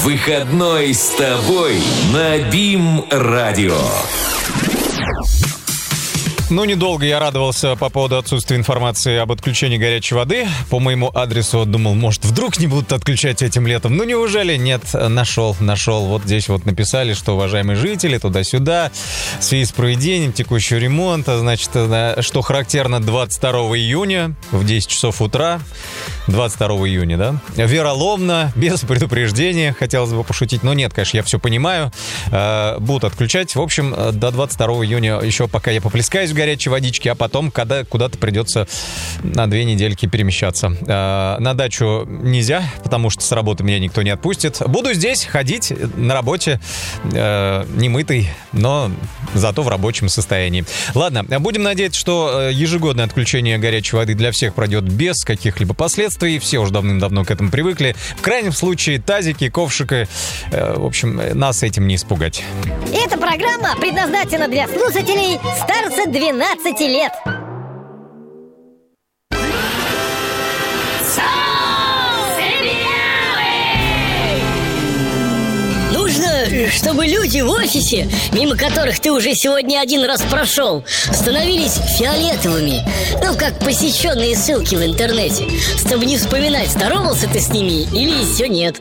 Выходной с тобой на БИМ-радио. Ну, недолго я радовался по поводу отсутствия информации об отключении горячей воды. По моему адресу думал, может, вдруг не будут отключать этим летом. Ну, неужели? Нет, нашел. Вот здесь вот написали, что, уважаемые жители, туда-сюда, в связи с проведением текущего ремонта, значит, что характерно, 22 июня в 10 часов утра, 22 июня, да, вероломно, без предупреждения, хотелось бы пошутить, но нет, конечно, я все понимаю, будут отключать. В общем, до 22 июня еще пока я поплескаюсь в горячей водичке, а потом когда куда-то придется на 2 недельки перемещаться. На дачу нельзя, потому что с работы меня никто не отпустит. Буду здесь ходить на работе, немытый, но зато в рабочем состоянии. Ладно, будем надеяться, что ежегодное отключение горячей воды для всех пройдет без каких-либо последствий. Все уже давным-давно к этому привыкли. В крайнем случае тазики, ковшики, в общем, нас этим не испугать. Эта программа предназначена для слушателей старше 12 лет. Нужно, чтобы люди в офисе, мимо которых ты уже сегодня один раз прошел, становились фиолетовыми. Ну, как посещенные ссылки в интернете. Чтобы не вспоминать, здоровался ты с ними или еще нет.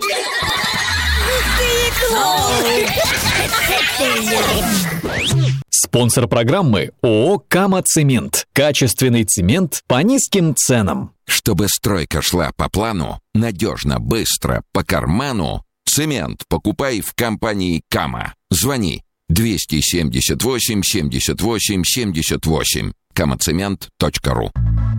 Спонсор программы ООО «Кама Цемент». Качественный цемент по низким ценам. Чтобы стройка шла по плану, надежно, быстро, по карману, цемент покупай в компании «Кама». Звони 278 78 78. kamacement.ru.